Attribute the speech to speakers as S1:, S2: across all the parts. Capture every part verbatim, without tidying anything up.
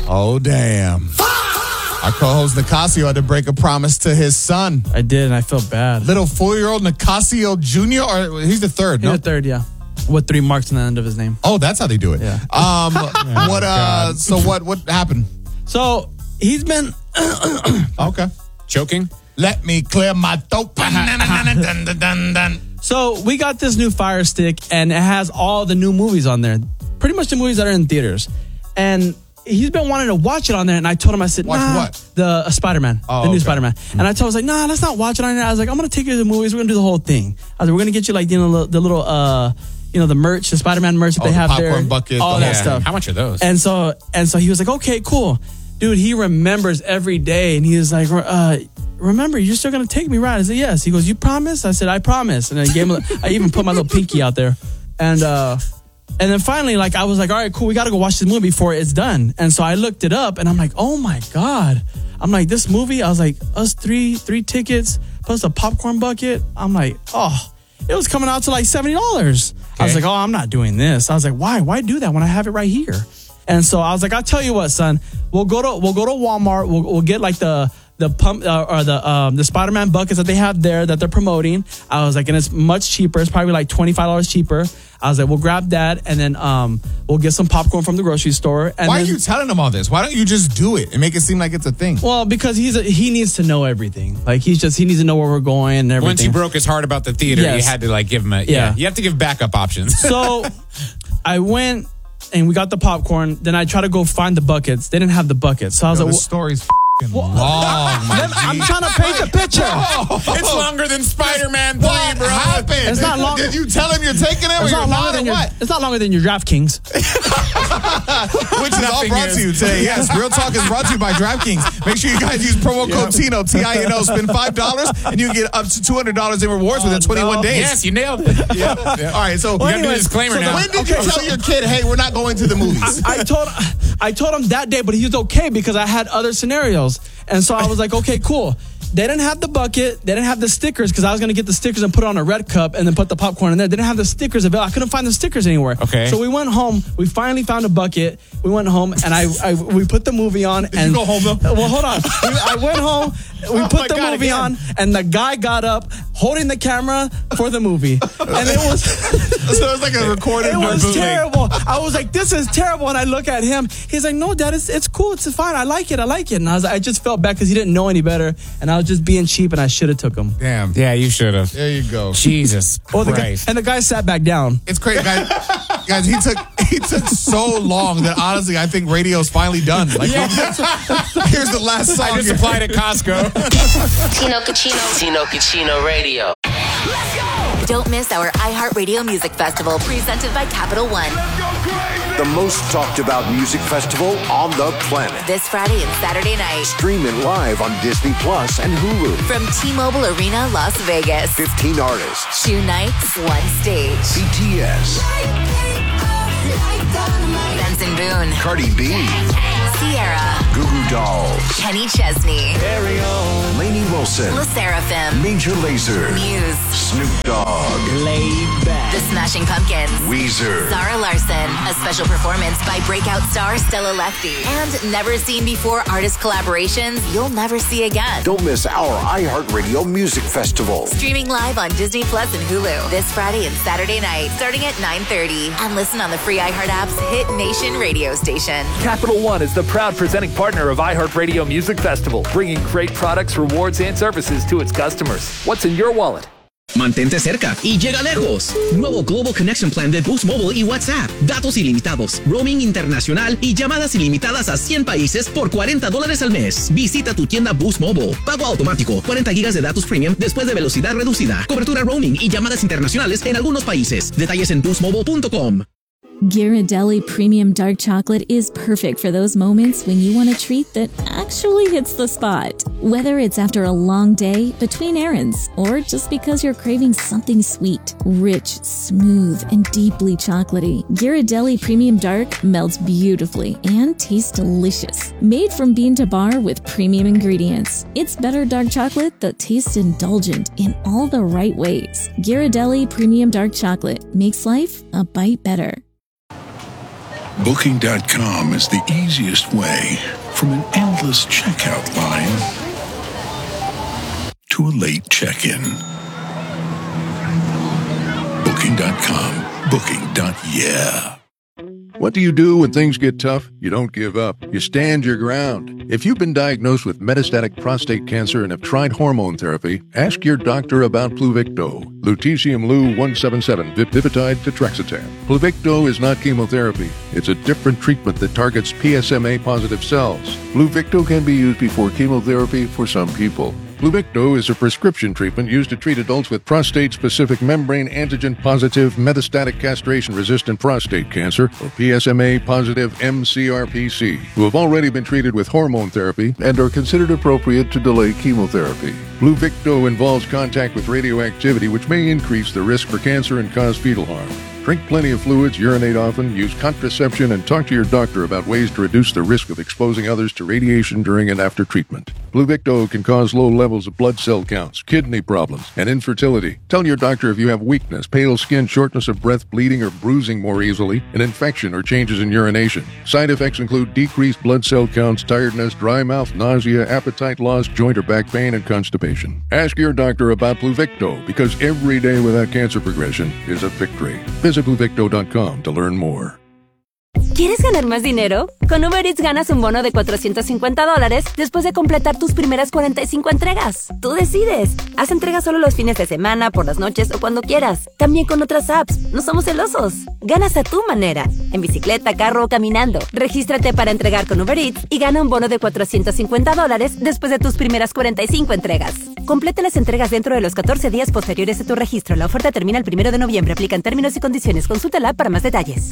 S1: Oh, damn. Our co-host Nicasio had to break a promise to his son.
S2: I did, and I feel bad.
S1: Little four-year-old Nicasio Junior, or he's the third,
S2: He's
S1: no?
S2: the third, yeah. With three marks on the end of his name.
S1: Oh, that's how they do it.
S2: Yeah.
S1: Um. what? Uh. So what? What happened?
S2: So he's been
S1: okay.
S3: Choking.
S1: Let me clear my throat. Dun, dun, dun, dun.
S2: So we got this new Fire Stick, and it has all the new movies on there. Pretty much the movies that are in theaters. And he's been wanting to watch it on there, and I told him, I said,
S1: Watch
S2: nah,
S1: what?
S2: The uh, Spider-Man,
S1: Oh,
S2: the new
S1: okay.
S2: Spider-Man. And I told him, I was like, nah, let's not watch it on there. I was like, I'm going to take you to the movies. We're going to do the whole thing. I was like, we're going to get you like, you know, the little, uh, you know, the merch, the Spider-Man merch that
S1: Oh,
S2: they
S1: the
S2: have
S1: popcorn
S2: there.
S1: bucket,
S2: all
S1: the
S2: that
S1: whole
S2: stuff.
S3: How much are those?
S2: And so, and so he was like, okay, cool. Dude, he remembers every day. And he was like, uh, remember, you're still going to take me, right? I said, yes. He goes, you promise? I said, I promise. And I gave him, I even put my little pinky out there. And, uh, and then finally, like, I was like, all right, cool. We got to go watch this movie before it's done. And so I looked it up and I'm like, oh my God. I'm like, this movie, I was like, us three, three tickets plus a popcorn bucket. I'm like, oh, it was coming out to like seventy dollars. I was like, oh, I'm not doing this. I was like, why? Why do that when I have it right here? And so I was like, I'll tell you what, son, we'll go to, we'll go to Walmart. We'll, we'll get like the, the pump uh, or the um, the Spider-Man buckets that they have there that they're promoting. I was like, and it's much cheaper. It's probably like twenty-five dollars cheaper. I was like, we'll grab that and then um, we'll get some popcorn from the grocery store. And
S1: Why
S2: then,
S1: are you telling him all this? Why don't you just do it and make it seem like it's a thing?
S2: well, because he's a, he needs to know everything. Like he's just he needs to know where we're going and everything.
S3: Once you broke his heart about the theater,
S2: Yes.
S3: you had to like give him a yeah.
S2: Yeah.
S3: You have to give backup options.
S2: So I went and we got the popcorn. Then I tried to go find the buckets. They didn't have the buckets. So I was
S1: Yo,
S2: like,
S1: this story's f***ing long, my
S2: Let me- I'm
S1: G.
S2: trying to paint the picture.
S3: It's longer than Spider-Man three,
S1: What
S3: bro.
S1: happened?
S2: It's not
S1: Did-
S2: long-
S1: Did you tell him you're taking it or
S2: It's
S1: you're
S2: not longer
S1: not
S2: than
S1: or
S2: your.
S1: what?
S2: It's not longer than your DraftKings.
S1: Which is all
S3: Nothing
S1: brought
S3: is.
S1: to you today. Yes, Real Talk is brought to you by DraftKings. Make sure you guys use promo code Tino, T I N O. Spend five dollars and you get up to two hundred dollars in rewards within twenty-one
S2: no.
S1: days.
S3: Yes, you nailed it.
S1: Yeah. All right, so
S3: You gotta do a
S2: anyways,
S3: disclaimer
S2: so
S3: now.
S1: when did you tell your kid, hey, we're not going to the movies?
S2: I told I told him that day, but he was okay because I had other scenarios. And so I was like, okay, cool. They didn't have the bucket. They didn't have the stickers because I was going to get the stickers and put it on a red cup and then put the popcorn in there. They didn't have the stickers available. I couldn't find the stickers anywhere.
S3: Okay.
S2: So we went home. We finally found a bucket. We went home and I, I we put the movie on. Did and,
S1: you go home though?
S2: Well, hold on. We, I went home. We
S1: Oh
S2: put
S1: my
S2: the
S1: God,
S2: movie
S1: again.
S2: on and the guy got up holding the camera for the movie. And it was...
S1: So it was like a recorded
S2: It was
S1: bootleg.
S2: terrible. I was like, this is terrible. And I look at him. He's like, no, Dad, it's, it's cool. It's fine. I like it. I like it. And I was like, I just felt bad because he didn't know any better. And I was just being cheap and I should have took him.
S1: Damn.
S3: Yeah, you should have.
S1: There you go.
S3: Jesus
S2: Oh, the guy,
S3: Christ.
S2: and the guy sat back down.
S1: It's crazy, guys. Guys, he took he took so long that honestly, I think radio's finally done. Like, here's the last song.
S3: I just applied at Costco.
S4: Tino Cucino. Tino Cucino Radio.
S5: Don't miss our iHeartRadio Music Festival presented by Capital One.
S6: The most talked about music festival on the planet.
S5: This Friday and Saturday night
S6: Stream it live on Disney Plus and Hulu.
S5: from T-Mobile Arena, Las Vegas.
S6: fifteen artists.
S5: Two nights, one stage.
S6: B T S.
S5: Benson Boone,
S6: Cardi B.
S5: Sierra,
S6: Goo Goo Dolls.
S5: Kenny Chesney,
S6: Lainey Wilson.
S5: La Seraphim,
S6: Major Lazer.
S5: Muse,
S6: Snoop Dogg.
S5: The Smashing Pumpkins,
S6: Weezer.
S5: Zara Larson, a special performance by breakout star Stella Lefty, and never seen before artist collaborations you'll never see again.
S6: Don't miss our iHeartRadio Music Festival.
S5: Streaming live on Disney Plus and Hulu this Friday and Saturday night, starting at nine thirty. And listen on the free iHeart app's Hit Nation radio station.
S7: Capital One is the proud presenting partner of iHeartRadio Music Festival, bringing great products, rewards, and services to its customers. What's in your wallet?
S8: Mantente cerca y llega lejos. Nuevo Global Connection Plan de Boost Mobile y WhatsApp. Datos ilimitados, roaming internacional y llamadas ilimitadas a cien países por cuarenta dólares al mes. Visita tu tienda Boost Mobile. Pago automático. cuarenta gigas de datos premium después de velocidad reducida. Cobertura roaming y llamadas internacionales en algunos países. Detalles en boost mobile punto com.
S9: Ghirardelli Premium Dark Chocolate is perfect for those moments when you want a treat that actually hits the spot. Whether it's after a long day, between errands, or just because you're craving something sweet, rich, smooth, and deeply chocolatey, Ghirardelli Premium Dark melts beautifully and tastes delicious. Made from bean to bar with premium ingredients, it's better dark chocolate that tastes indulgent in all the right ways. Ghirardelli Premium Dark Chocolate makes life a bite better.
S10: Booking dot com is the easiest way from an endless checkout line to a late check-in. Booking dot com. Booking. Yeah.
S11: What do you do when things get tough? You don't give up. You stand your ground. If you've been diagnosed with metastatic prostate cancer and have tried hormone therapy, ask your doctor about Pluvicto. Lutetium Lu one seventy-seven, Vipitide Tetraxetan. Pluvicto is not chemotherapy. It's a different treatment that targets P S M A-positive cells. Pluvicto can be used before chemotherapy for some people. Pluvicto is a prescription treatment used to treat adults with prostate-specific membrane antigen-positive metastatic castration-resistant prostate cancer, or P S M A-positive M C R P C, who have already been treated with hormone therapy and are considered appropriate to delay chemotherapy. Pluvicto involves contact with radioactivity, which may increase the risk for cancer and cause fetal harm. Drink plenty of fluids, urinate often, use contraception, and talk to your doctor about ways to reduce the risk of exposing others to radiation during and after treatment. Pluvicto can cause low levels of blood cell counts, kidney problems, and infertility. Tell your doctor if you have weakness, pale skin, shortness of breath, bleeding or bruising more easily, an infection or changes in urination. Side effects include decreased blood cell counts, tiredness, dry mouth, nausea, appetite loss, joint or back pain, and constipation. Ask your doctor about Pluvicto, because every day without cancer progression is a victory. Visit Pluvicto dot com to learn more.
S12: ¿Quieres ganar más dinero? Con Uber Eats ganas un bono de cuatrocientos cincuenta dólares después de completar tus primeras cuarenta y cinco entregas. Tú decides. Haz entregas solo los fines de semana, por las noches o cuando quieras. También con otras apps. No somos celosos. Ganas a tu manera. En bicicleta, carro o caminando. Regístrate para entregar con Uber Eats y gana un bono de cuatrocientos cincuenta dólares después de tus primeras cuarenta y cinco entregas. Completa las entregas dentro de los catorce días posteriores a tu registro. La oferta termina el primero de noviembre. Aplican términos y condiciones. Consulta la app para más detalles.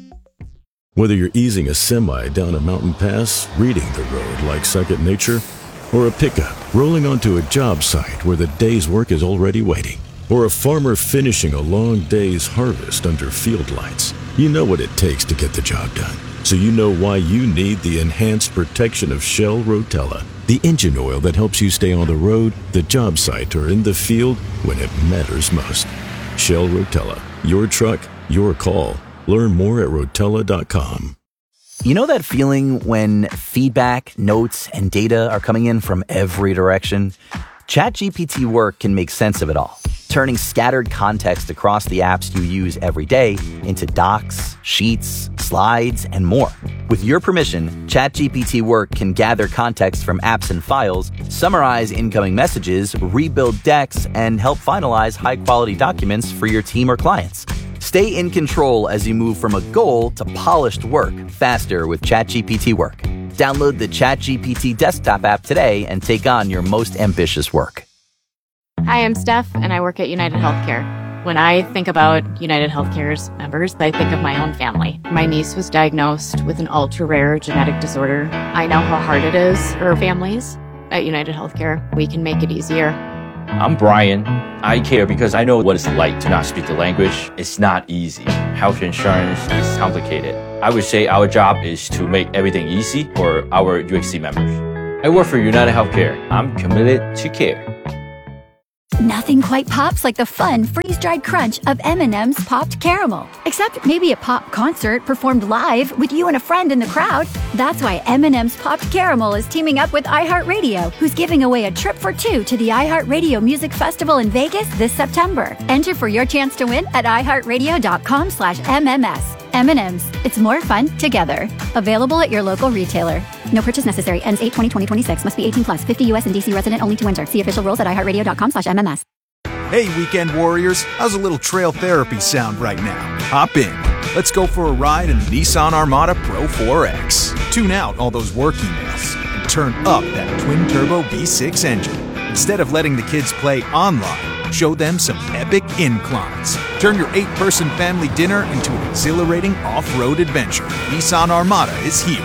S13: Whether you're easing a semi down a mountain pass, reading the road like second nature, or a pickup rolling onto a job site where the day's work is already waiting, or a farmer finishing a long day's harvest under field lights, you know what it takes to get the job done. So you know why you need the enhanced protection of Shell Rotella, the engine oil that helps you stay on the road, the job site, or in the field when it matters most. Shell Rotella. Your truck, your call. Learn more at Rotella dot com.
S14: You know that feeling when feedback, notes, and data are coming in from every direction? ChatGPT Work can make sense of it all, turning scattered context across the apps you use every day into docs, sheets, slides, and more. With your permission, ChatGPT Work can gather context from apps and files, summarize incoming messages, rebuild decks, and help finalize high-quality documents for your team or clients. Stay in control as you move from a goal to polished work faster with ChatGPT Work. Download the ChatGPT desktop app today and take on your most ambitious work.
S15: Hi, I'm Steph, and I work at United Healthcare. When I think about United Healthcare's members, I think of my own family. My niece was diagnosed with an ultra-rare genetic disorder. I know how hard it is for families. At United Healthcare, we can make it easier.
S16: I'm Brian. I care because I know what it's like to not speak the language. It's not easy. Health insurance is complicated. I would say our job is to make everything easy for our U H C members. I work for United Healthcare. I'm committed to care.
S17: Nothing quite pops like the fun freeze-dried crunch of M and M's Popped Caramel. Except maybe a pop concert performed live with you and a friend in the crowd. That's why M and M's Popped Caramel is teaming up with iHeartRadio, who's giving away a trip for two to the iHeartRadio Music Festival in Vegas this September. Enter for your chance to win at iHeartRadio.com slash MMS. M and M's. It's more fun together. Available at your local retailer. No purchase necessary. Ends eight twenty twenty twenty-six. Must be eighteen plus. fifty U S and D C resident only to enter. See official rules at iHeartRadio.com slash MMS.
S18: Hey, weekend warriors. How's a little trail therapy sound right now? Hop in. Let's go for a ride in the Nissan Armada Pro four X. Tune out all those work emails and turn up that twin-turbo V six engine. Instead of letting the kids play online, show them some epic inclines. Turn your eight-person family dinner into an exhilarating off-road adventure. Nissan Armada is here.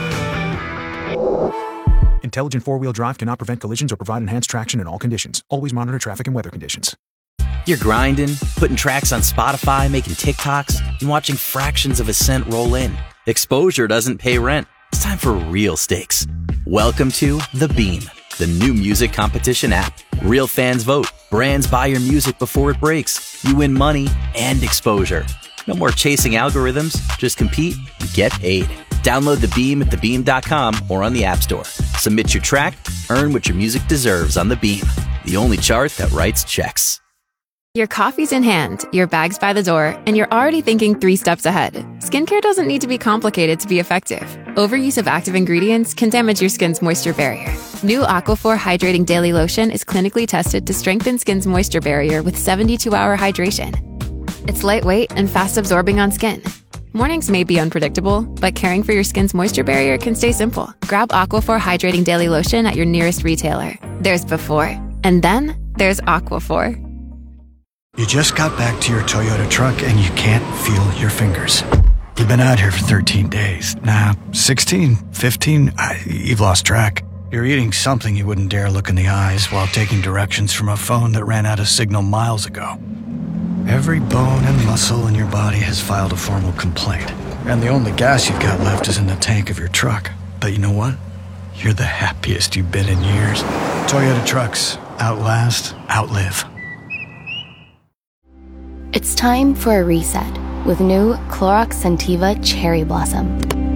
S18: Intelligent four-wheel drive cannot prevent collisions or provide enhanced traction in all conditions. Always monitor traffic and weather conditions.
S14: You're grinding, putting tracks on Spotify, making TikToks, and watching fractions of a cent roll in. Exposure doesn't pay rent. It's time for real stakes. Welcome to The Beam, the new music competition app. Real fans vote. Brands buy your music before it breaks. You win money and exposure. No more chasing algorithms. Just compete and get paid. Download The Beam at the beam dot com or on the App Store. Submit your track, earn what your music deserves on The Beam, the only chart that writes checks.
S15: Your coffee's in hand, your bag's by the door, and you're already thinking three steps ahead. Skincare doesn't need to be complicated to be effective. Overuse of active ingredients can damage your skin's moisture barrier. New Aquaphor Hydrating Daily Lotion is clinically tested to strengthen skin's moisture barrier with seventy-two hour hydration. It's lightweight and fast-absorbing on skin. Mornings may be unpredictable, but caring for your skin's moisture barrier can stay simple. Grab Aquaphor Hydrating Daily Lotion at your nearest retailer. There's before, and then there's Aquaphor.
S19: You just got back to your Toyota truck and you can't feel your fingers. You've been out here for thirteen days. Nah, sixteen, fifteen, I, you've lost track. You're eating something you wouldn't dare look in the eyes while taking directions from a phone that ran out of signal miles ago. Every bone and muscle in your body has filed a formal complaint. And the only gas you've got left is in the tank of your truck. But you know what? You're the happiest you've been in years. Toyota trucks. Outlast, outlive.
S20: It's time for a reset with new Clorox Scentiva Cherry Blossom.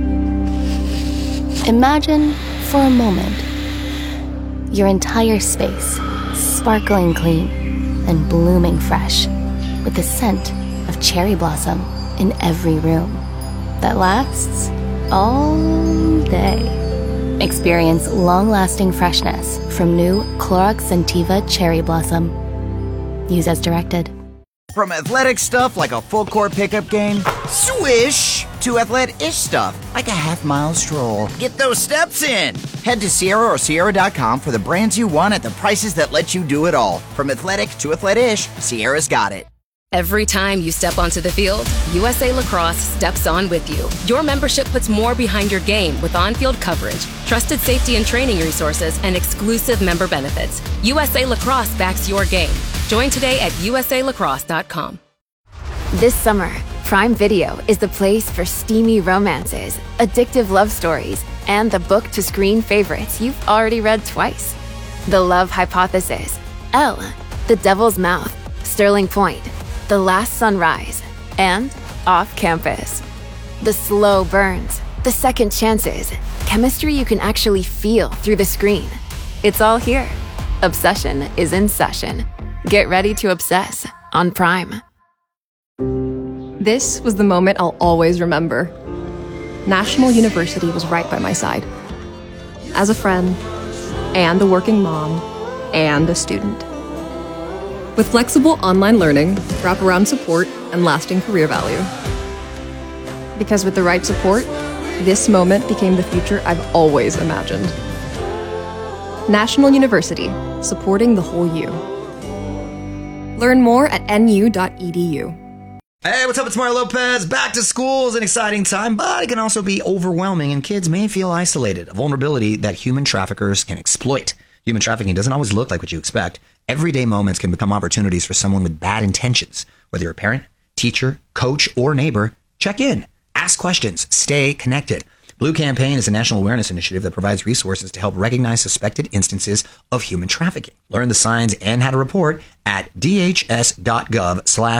S20: Imagine, for a moment, your entire space sparkling clean and blooming fresh with the scent of cherry blossom in every room that lasts all day. Experience long-lasting freshness from new Clorox Scentiva Cherry Blossom. Use as directed.
S21: From athletic stuff like a full court pickup game, swish, to athletic-ish stuff like a half mile stroll. Get those steps in. Head to Sierra or Sierra dot com for the brands you want at the prices that let you do it all. From athletic to athletic-ish, Sierra's got it.
S22: Every time you step onto the field, U S A Lacrosse steps on with you. Your membership puts more behind your game with on-field coverage, trusted safety and training resources, and exclusive member benefits. U S A Lacrosse backs your game. Join today at U S A lacrosse dot com.
S15: This summer, Prime Video is the place for steamy romances, addictive love stories, and the book-to-screen favorites you've already read twice. The Love Hypothesis, Elle, The Devil's Mouth, Sterling Point, The Last Sunrise, and Off Campus. The slow burns, the second chances, chemistry you can actually feel through the screen. It's all here. Obsession is in session. Get ready to obsess on Prime.
S23: This was the moment I'll always remember. National University was right by my side. As a friend, and a working mom, and a student. With flexible online learning, wraparound support, and lasting career value. Because with the right support, this moment became the future I've always imagined. National University, supporting the whole you. Learn more at N U dot E D U.
S21: Hey, what's up? It's Mario Lopez. Back to school is an exciting time, but it can also be overwhelming, and kids may feel isolated, a vulnerability that human traffickers can exploit. Human trafficking doesn't always look like what you expect. Everyday moments can become opportunities for someone with bad intentions. Whether you're a parent, teacher, coach, or neighbor, check in, ask questions, stay connected. Blue Campaign is a national awareness initiative that provides resources to help recognize suspected instances of human trafficking. Learn the signs and how to report at D H S dot gov slash